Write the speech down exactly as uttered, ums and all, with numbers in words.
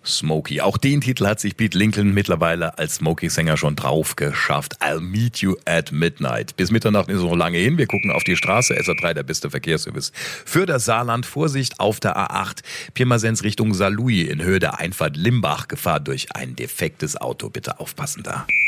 Smokey. Auch den Titel hat sich Pete Lincoln mittlerweile als Smokey-Sänger schon drauf geschafft. I'll meet you at midnight. Bis Mitternacht ist noch lange hin. Wir gucken auf die Straße. S A drei, der beste Verkehrsservice für das Saarland. Vorsicht auf der A acht. Pirmasens Richtung Saarlouis in Höhe der Einfahrt Limbach. Gefahr durch ein defektes Auto. Bitte aufpassen da.